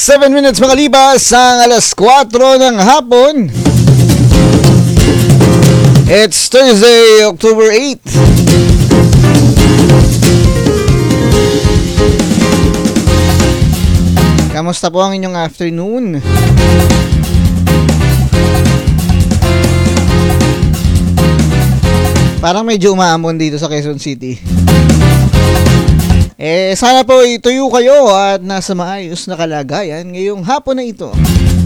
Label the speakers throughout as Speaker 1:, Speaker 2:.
Speaker 1: 7 minutes makalipas ang alas 4 ng hapon. It's Thursday, October 8. Kamusta po ang inyong afternoon? Parang medyo umaamon dito sa Quezon City. Sana po ituyo kayo at nasa maayos na kalagayan ngayong hapon na ito.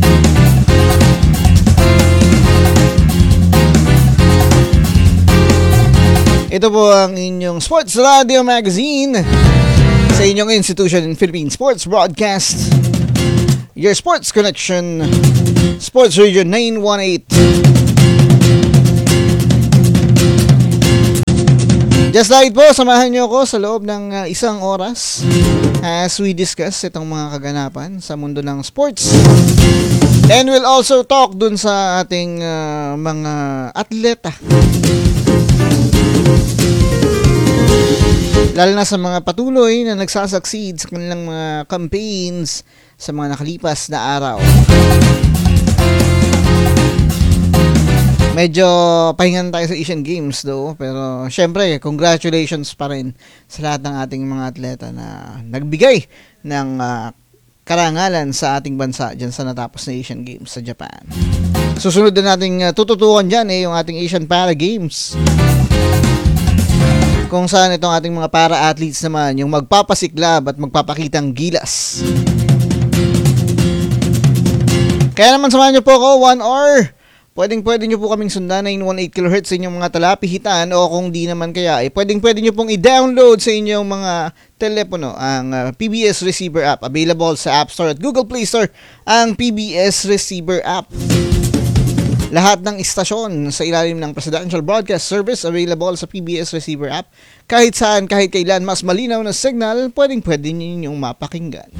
Speaker 1: Ito po ang inyong Sports Radio Magazine sa inyong institution in Philippine Sports Broadcast. Your Sports Connection, Sports Radio 918. Just like po, samahan niyo ako sa loob ng isang oras as we discuss itong mga kaganapan sa mundo ng sports. And we'll also talk dun sa ating mga atleta. Lalo na sa mga patuloy na nagsasucceed sa kanilang mga campaigns sa mga nakalipas na araw. Medyo pahingan tayo sa Asian Games though, pero syempre congratulations pa rin sa lahat ng ating mga atleta na nagbigay ng karangalan sa ating bansa dyan sa natapos na Asian Games sa Japan. Susunod na nating tututukan dyan yung ating Asian Para Games, kung saan itong ating mga para-athletes naman yung magpapasiklab at magpapakitang gilas. Kaya naman samahan nyo po ako 1 hour. Pwede nyo po kaming sundan na 918 kHz sa inyong mga talapihitan, o kung di naman kaya pwede nyo pong i-download sa inyong mga telepono ang PBS Receiver app. Available sa App Store at Google Play Store ang PBS Receiver app. Lahat ng istasyon sa ilalim ng Presidential Broadcast Service available sa PBS Receiver app. Kahit saan, kahit kailan, mas malinaw na signal, pwede ninyong mapakinggan.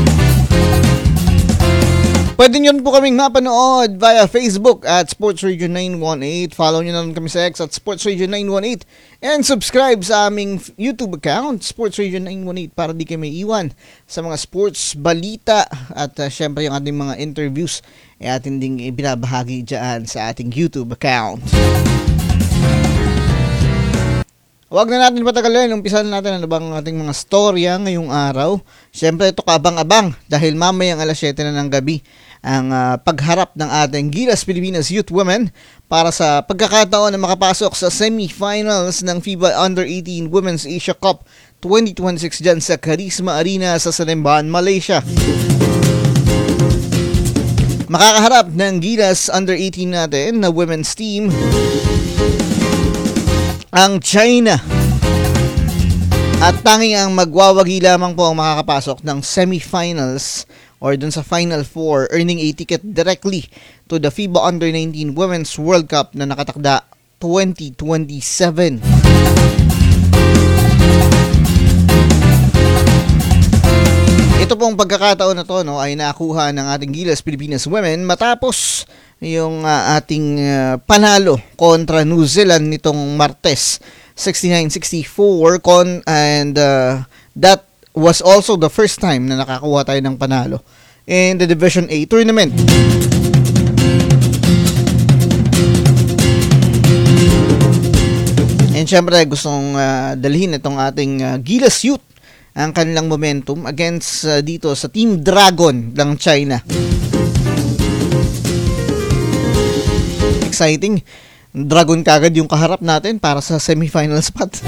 Speaker 1: Pwede nyo po kaming mapanood via Facebook at Sports Radio 918. Follow nyo na rin kami sa X at Sports Radio 918. And subscribe sa aming YouTube account, Sports Radio 918, para di kayo may iwan sa mga sports balita. At syempre yung ating mga interviews atin ding ibinabahagi dyan sa ating YouTube account. Huwag na natin patagalin, umpisan natin ano bang ating mga storya ngayong araw. Syempre ito kaabang-abang dahil mamayang alas 7 na ng gabi ang pagharap ng ating Gilas Pilipinas Youth Women para sa pagkakataon na makapasok sa semifinals ng FIBA Under-18 Women's Asia Cup 2026 dyan sa Karisma Arena sa Salemban, Malaysia. Makakaharap ng Gilas Under-18 natin na women's team ang China. At tanging ang magwawagi lamang po ang makakapasok ng semifinals or dun sa Final Four, earning a ticket directly to the FIBA Under-19 Women's World Cup na nakatakda 2027. Ito pong pagkakataon na to ay nakuha ng ating Gilas Pilipinas Women matapos yung ating panalo kontra New Zealand nitong Martes 69-64 and that was also the first time na nakakuha tayo ng panalo in the Division A tournament. And syempre gustong dalhin itong ating Gilas Youth ang kanilang momentum against dito sa Team Dragon ng China. Exciting. Dragon kagad yung kaharap natin para sa semifinal spot.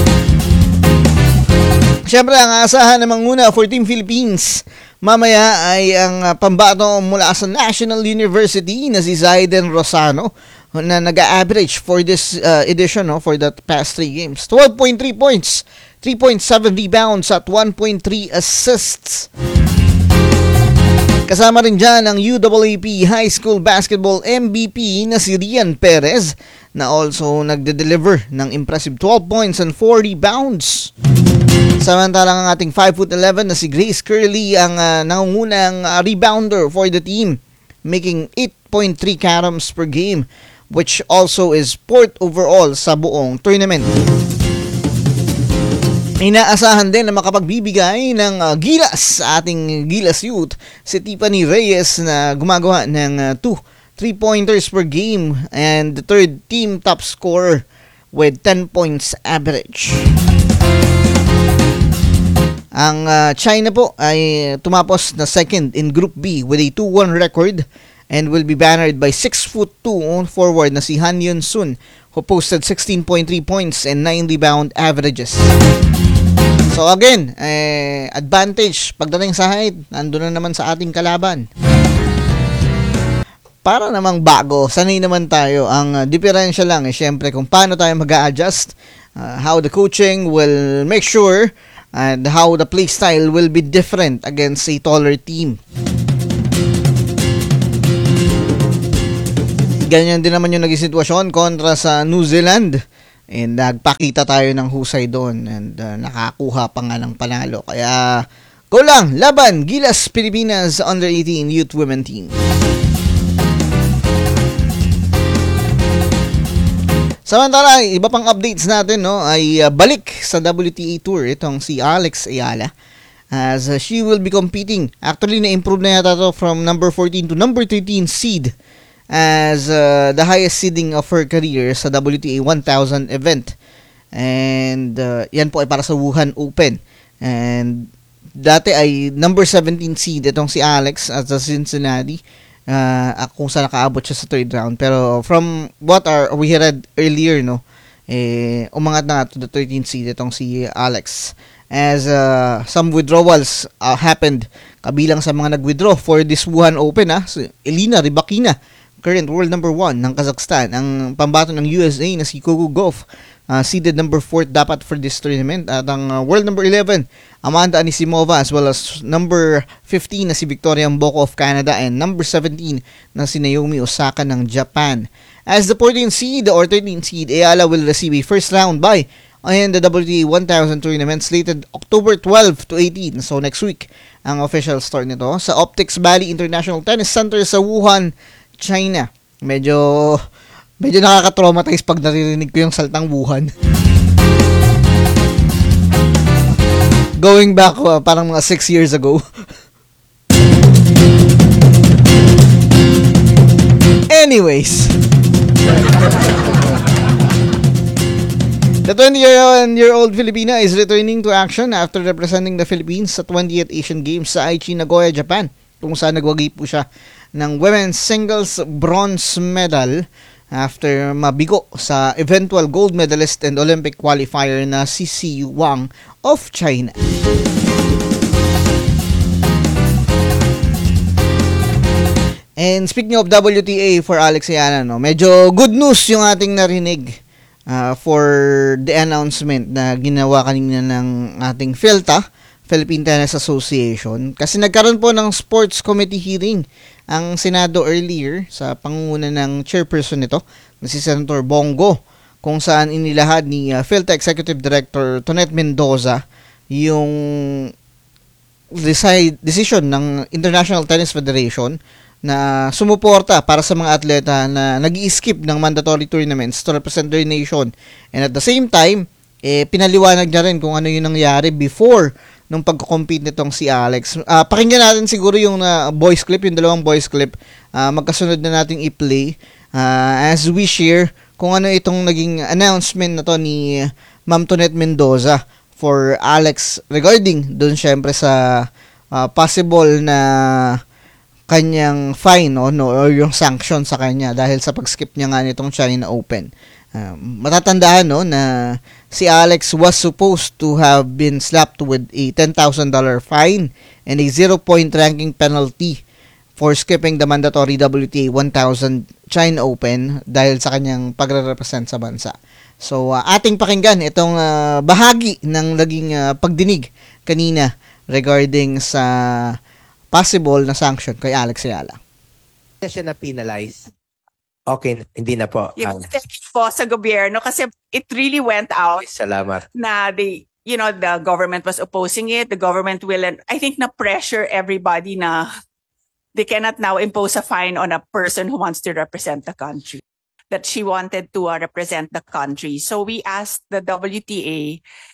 Speaker 1: Siyempre, ang asahan namang muna for Team Philippines mamaya ay ang pambato mula sa National University na si Zaiden Rosano na nag-average for this edition for the past 3 games. 12.3 points, 3.7 rebounds at 1.3 assists. Kasama rin dyan ang UAAP High School Basketball MVP na si Rian Perez na also nagde-deliver ng impressive 12 points and 4 rebounds. Samantalang ang ating 5'11" na si Grace Curley ang nangungunang rebounder for the team, making 8.3 caroms per game, which also is 4th overall sa buong tournament. Inaasahan din na makapagbibigay ng gilas sa ating Gilas Youth si Tiffany Reyes na gumagawa ng 2 3-pointers per game and the third team top scorer with 10 points average. Ang China po ay tumapos na second in Group B with a 2-1 record and will be bannered by 6'2" forward na si Han Yun-sun, who posted 16.3 points and 9 rebound averages. So again, advantage pagdating sa height, nandun na naman sa ating kalaban. Para namang bago, sanay naman tayo. Ang diferensya lang syempre kung paano tayo mag-a-adjust, how the coaching will make sure and how the play style will be different against a taller team. Ganyan din naman yung naging sitwasyon kontra sa New Zealand. And nagpakita tayo ng husay doon and nakakuha pa nga ng panalo. Kaya go lang, laban, Gilas Pilipinas Under 18 Youth Women Team. Samantala, iba pang updates natin ay balik sa WTA Tour itong si Alex Ayala as she will be competing. Actually, na-improve na yata to from number 14 to number 13 seed as the highest seeding of her career sa WTA 1000 event. And yan po ay para sa Wuhan Open. And dati ay number 17 seed itong si Alex at sa Cincinnati. Kung saan nakaabot siya sa third round. Pero from what we read earlier, umangat na to the 13th seed itong si Alex. As some withdrawals happened kabilang sa mga nag-withdraw for this Wuhan Open. So, Elina Rybakina, current world number 1 ng Kazakhstan. Ang pambato ng USA na si Coco Gauff, seeded number 4 dapat for this tournament. At ang world number 11, Amanda Anisimova, as well as number 15 na si Victoria Mboko of Canada and number 17 na si Naomi Osaka ng Japan. As the 14th seed or 13th seed, Ayala will receive a first round bye in the WTA 1000 tournament slated October 12 to 18. So next week ang official start nito sa Optics Valley International Tennis Center sa Wuhan, China. Medyo nakaka-traumatize pag naririnig ko yung saltang Wuhan. Going back parang mga 6 years ago. Anyways. The 21-year-old Filipina is returning to action after representing the Philippines sa 20th Asian Games sa Aichi, Nagoya, Japan, kung saan nagwagi po siya ng women's singles bronze medal after mabigo sa eventual gold medalist and Olympic qualifier na si Si Wang of China. And speaking of WTA for Alex Ayala, medyo good news yung ating narinig for the announcement na ginawa kanina ng ating PHLTA, Philippine Tennis Association, kasi nagkaroon po ng sports committee hearing ang Senado earlier sa pangunguna ng chairperson nito na si Senator Bongo, kung saan inilahad ni PHLTA Executive Director Tonet Mendoza yung decision ng International Tennis Federation na sumuporta para sa mga atleta na nag-i-skip ng mandatory tournaments to represent their nation. And at the same time, pinaliwanag niya rin kung ano yung nangyari before nung pagko-compete nitong si Alex. Pakinggan natin siguro yung voice clip, yung dalawang voice clip. Magkasunod na nating i-play as we share kung ano itong naging announcement na to ni Ma'am Tonet Mendoza for Alex regarding dun syempre sa possible na kanyang fine or yung sanction sa kanya dahil sa pag-skip niya nga nitong China Open. Matatandaan na si Alex was supposed to have been slapped with a $10,000 fine and a 0-point ranking penalty for skipping the mandatory WTA 1000 China Open dahil sa kanyang pagre-represent sa bansa. So ating pakinggan itong bahagi ng naging pagdinig kanina regarding sa possible na sanction kay Alex Ayala.
Speaker 2: Siya na penalize. Okay, hindi na po.
Speaker 3: Yung po sa gobyerno kasi it really went out
Speaker 2: Salamat.
Speaker 3: na the government was opposing it. The government will, and I think na pressure everybody na they cannot now impose a fine on a person who wants to represent the country. That she wanted to represent the country. So we asked the WTA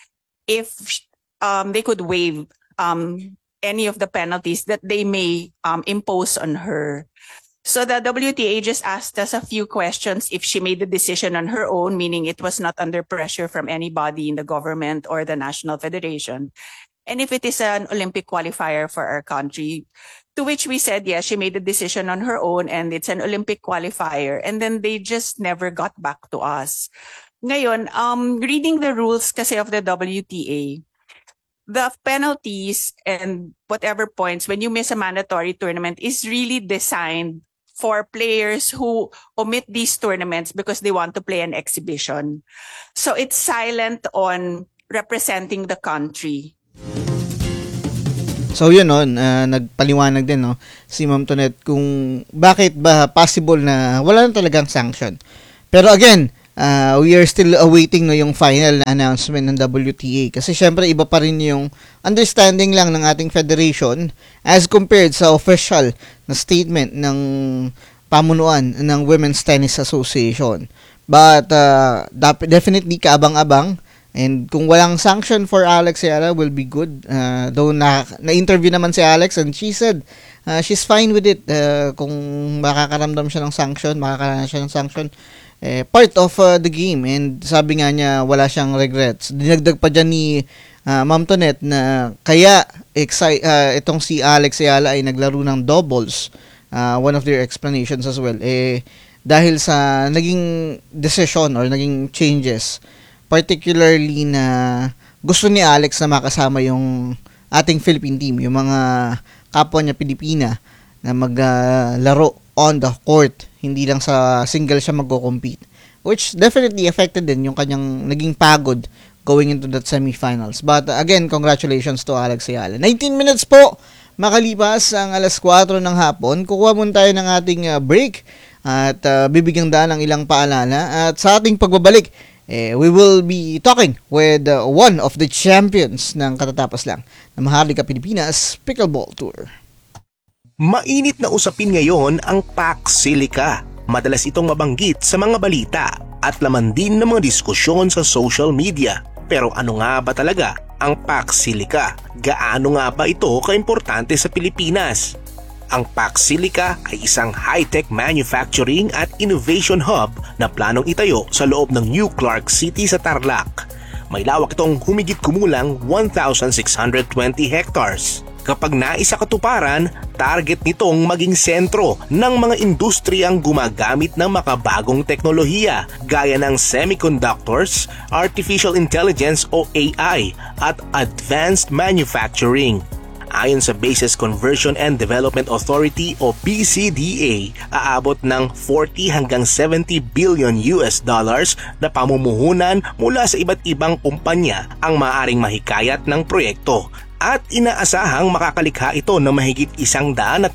Speaker 3: if they could waive any of the penalties that they may impose on her. So the WTA just asked us a few questions if she made the decision on her own, meaning it was not under pressure from anybody in the government or the National Federation, and if it is an Olympic qualifier for our country. To which we said, yes, she made the decision on her own and it's an Olympic qualifier. And then they just never got back to us. Ngayon, reading the rules kasi of the WTA, the penalties and whatever points when you miss a mandatory tournament is really designed for players who omit these tournaments because they want to play an exhibition. So it's silent on representing the country.
Speaker 1: So yun no, nagpaliwanag din no si Ma'am Tonet kung bakit ba possible na wala na talagang sanction. Pero again, we are still awaiting no yung final announcement ng WTA kasi syempre iba pa rin yung understanding lang ng ating federation as compared sa official na statement ng pamunuan ng Women's Tennis Association. But definitely kaabang-abang. And kung walang sanction for Alex Ayala will be good. Though na-interview naman si Alex and she said she's fine with it. Kung makakaramdam siya ng sanction, makakaranas siya ng sanction, part of the game. And sabi nga niya wala siyang regrets. Dinagdag pa dyan ni Ma'am Tonet na kaya itong si Alex Ayala ay naglaro ng doubles. One of their explanations as well. Dahil sa naging decision or naging changes, particularly na gusto ni Alex na makasama yung ating Philippine team, yung mga kapwa niya Pilipina na maglaro on the court, hindi lang sa single siya magko-compete, which definitely affected din yung kanyang naging pagod going into that semifinals. But again, congratulations to Alex Ayala. 19 minutes po makalipas ang 4:00 ng hapon. Kukuha muna tayo ng ating break at bibigyang daan ng ilang paalala. At sa ating pagbabalik, we will be talking with one of the champions ng katatapos lang ng Maharlika Pilipinas Pickleball Tour.
Speaker 4: Mainit na usapin ngayon ang PAX Silica. Madalas itong mabanggit sa mga balita at laman din ng mga diskusyon sa social media. Pero ano nga ba talaga ang PAX Silica? Gaano nga ba ito kaimportante sa Pilipinas? Ang PAX Silica ay isang high-tech manufacturing at innovation hub na planong itayo sa loob ng New Clark City sa Tarlac. May lawak itong humigit kumulang 1,620 hectares. Kapag naisa katuparan, target nitong maging sentro ng mga industriyang gumagamit ng makabagong teknolohiya gaya ng semiconductors, artificial intelligence o AI at advanced manufacturing. Ayon sa Bases Conversion and Development Authority o BCDA, aabot ng 40 hanggang 70 billion US dollars na pamumuhunan mula sa iba't ibang kumpanya ang maaaring mahikayat ng proyekto. At inaasahang makakalikha ito ng mahigit 130,000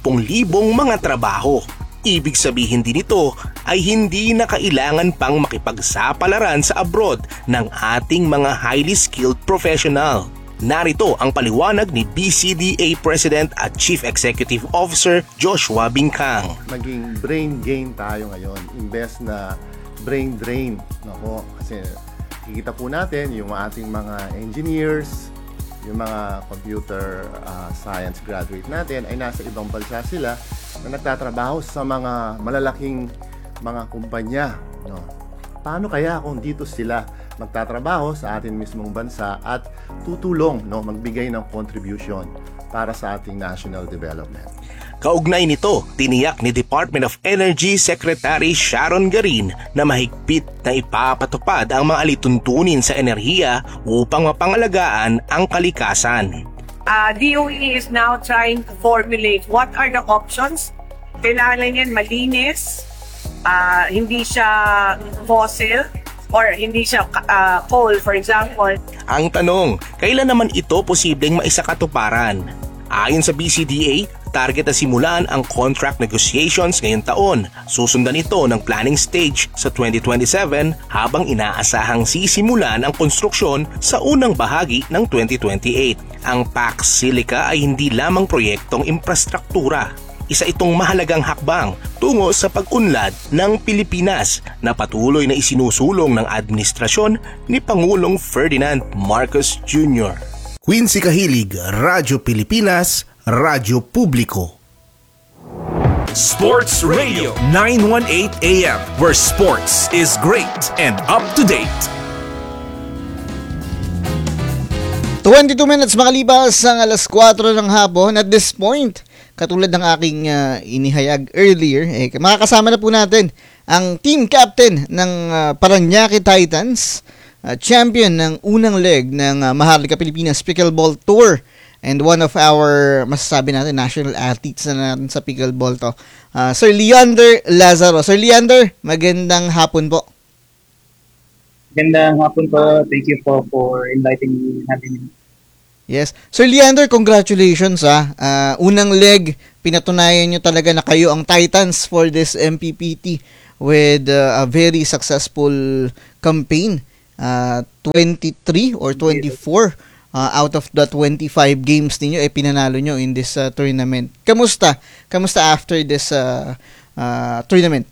Speaker 4: mga trabaho. Ibig sabihin din ito ay hindi na kailangan pang makipagsapalaran sa abroad ng ating mga highly skilled professional. Narito ang paliwanag ni BCDA President at Chief Executive Officer Joshua Bincang.
Speaker 5: Maging brain gain tayo ngayon, imbes na brain drain. Nako, kasi kikita po natin yung ating mga engineers, yung mga computer science graduate natin ay nasa ibang bansa sila na nagtatrabaho sa mga malalaking mga kumpanya. No? Paano kaya kung dito sila magtatrabaho sa ating mismong bansa at tutulong, no, magbigay ng contribution para sa ating national development?
Speaker 4: Kaugnay nito, tiniyak ni Department of Energy Secretary Sharon Garin na mahigpit na ipapatupad ang mga alituntunin sa enerhiya upang mapangalagaan ang kalikasan.
Speaker 6: DOE is now trying to formulate what are the options. Kailangan yan malinis, hindi siya fossil, or hindi siya coal, for example.
Speaker 4: Ang tanong, kailan naman ito posibleng maisakatuparan? Ayon sa BCDA, target na simulan ang contract negotiations ngayong taon. Susundan ito ng planning stage sa 2027 habang inaasahang sisimulan ang konstruksyon sa unang bahagi ng 2028. Ang PAX Silica ay hindi lamang proyektong infrastruktura. Isa itong mahalagang hakbang tungo sa pag-unlad ng Pilipinas na patuloy na isinusulong ng administrasyon ni Pangulong Ferdinand Marcos Jr. Quincy Kahilig, Radyo Pilipinas, Radyo Publiko.
Speaker 7: Sports Radio 918 AM, where sports is great and up to date.
Speaker 1: 22 minutes makalipas ang alas 4 ng hapon. At this point, katulad ng aking inihayag earlier, makakasama na po natin ang team captain ng Parañaque Titans, champion ng unang leg ng Maharlika Pilipinas Pickleball Tour, and one of our, masasabi natin, national athletes na natin sa pickleball to, Sir Leander Lazaro. Sir Leander, magandang hapon po.
Speaker 8: Magandang hapon po. Thank you po for inviting me and having me.
Speaker 1: Yes. Sir Leander, congratulations unang leg, pinatunayan nyo talaga na kayo ang Titans for this MPPT with a very successful campaign. 23 or 24 out of the 25 games ninyo pinanalo nyo in this tournament. Kamusta? Kamusta after this tournament?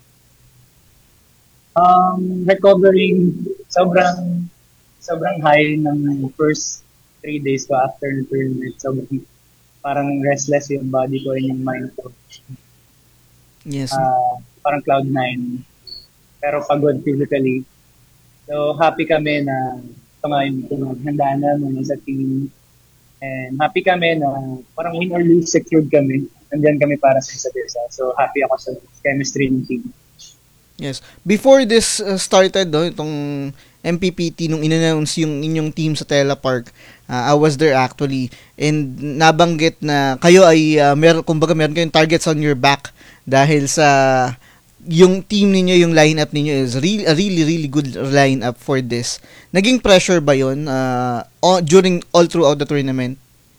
Speaker 8: Recovering sobrang high ng first 3 days ko after the tournament. So, parang restless yung body ko and yung mind ko.
Speaker 1: Yes.
Speaker 8: Parang cloud 9. Pero pagod physically. So, happy kami na handaan namin sa team. And happy kami na parang win or lose, secured kami. Nandiyan kami para sa isa't isa. So, happy ako sa chemistry ng team.
Speaker 1: Yes. Before this started, itong MPPT, nung in-announce yung inyong team sa Tela Park, I was there actually, and nabanggit na kayo ay meron kayong targets on your back dahil sa yung team ninyo, yung lineup ninyo is a really good lineup for this. Naging pressure ba yun during all throughout the tournament?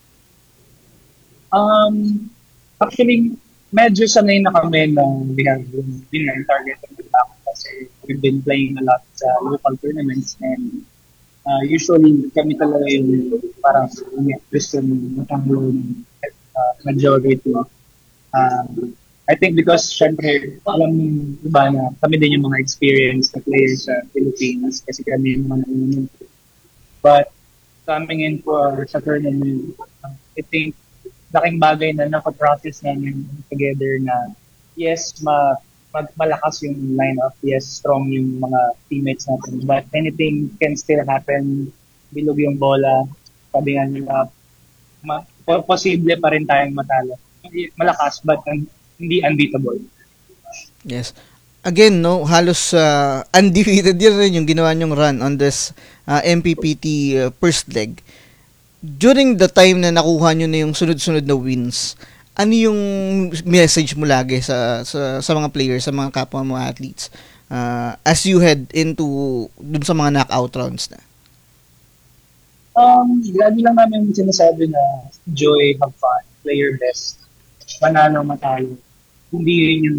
Speaker 8: Actually, medyo sanay na kami na we have been our target on the back kasi we've been playing a lot sa local tournaments, and usually kami talaga yung parang gusto matanglo ng majority. I think because syempre alam ng iba na kami din yung mga experienced na players sa Philippines kasi kami yung mga naunang. But coming in for sa tournament, I think laking bagay na nakaprocess namin together na yes, malakas yung lineup, yes, strong yung mga teammates natin, but anything can still happen. Bilog yung bola, sabi nga nila, posible pa rin tayong matalo. Malakas, but hindi unbeatable.
Speaker 1: Yes. Again, halos undefeated din rin yung ginawa nyong run on this MPPT first leg. During the time na nakuha nyo na yung sunod-sunod na wins, ano yung message mo lagi sa mga players, sa mga kapwa mo athletes as you head into dun sa mga knockout rounds na?
Speaker 8: Lagi lang namin sinasabi na enjoy, have fun, play your best, panalo, matalo. Hindi yun yung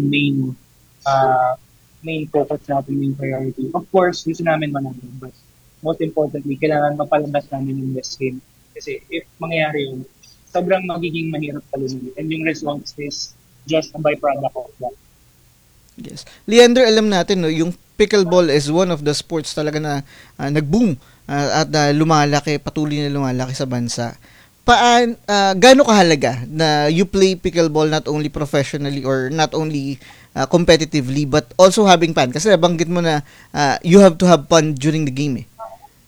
Speaker 8: main focus natin, main priority. Of course, gusto namin manalo, but most importantly, kailangan mapalabas namin yung best game. Kasi if mangyayari yun, sobrang magiging mahirap talunin. And yung results is just a byproduct of that.
Speaker 1: Yes. Leander, alam natin, yung pickleball is one of the sports talaga na nag-boom at lumalaki, patuloy na lumalaki sa bansa. Gaano kahalaga na you play pickleball not only professionally or not only competitively but also having fun? Kasi nabanggit mo na you have to have fun during the game eh.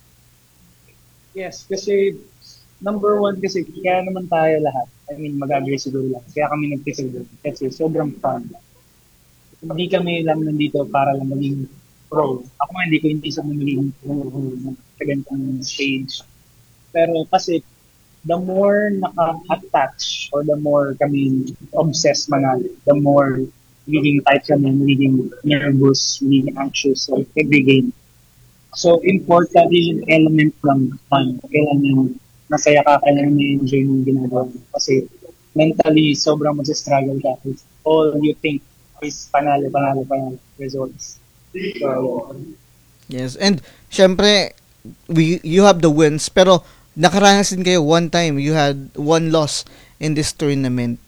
Speaker 8: Yes, kasi number one kasi kaya naman tayo lahat. I mean, mag-agree siguro lang. Kaya kami nag-pickleball kasi sobrang fun. Hindi kami lang nandito para lang maging pro. Ako nga hindi sa maging pro sa ganitong stage. Pero kasi the more naka-attach or the more kami obsessed manalo, the more magiging tight kami, magiging nervous, magiging anxious so every game. So important yung element ng fun. Kailangan masaya ka, kailangan na-enjoy yung ginagawa. Kasi mentally, sobrang mag-struggle ka. All you think is panalo results. So,
Speaker 1: yes, and syempre, you have the wins, pero nakaranas din kayo one time, you had one loss in this tournament.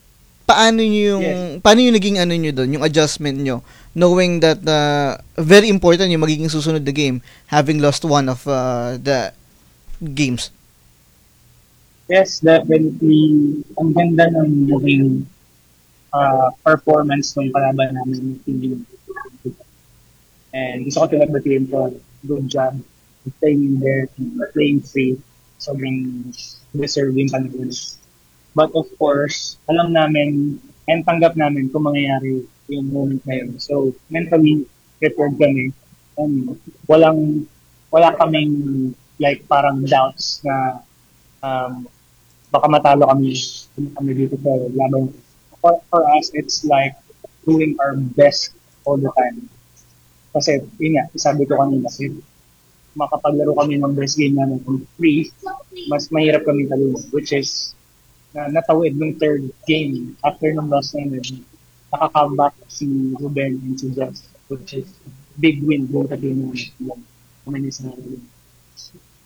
Speaker 1: paano yung naging ano nyo doon, yung adjustment nyo, knowing that very important yung magiging susunod na game, having lost one of the games?
Speaker 8: Yes, definitely. Ang ganda ng naging performance ng kalaban namin ng team. And gusto ko talaga team ko. Good job. Playing there, playing free. Sobrang deserving kanila. But of course, alam namin and tanggap namin kung mangyayari yung moment na yun. So, mentally prepared kami. And wala kaming like parang doubts na baka matalo kami dito sa laban. For us, it's like doing our best all the time. Kasi, yun nga, sabi ko kanina, makapaglaro kami ng best game namin kung free, mas mahirap kami talino, which is natawid ng third game after ng loss namin. Nakaka-comeback si Ruben and si Jess, which is big win doon sa team namin. Kami sa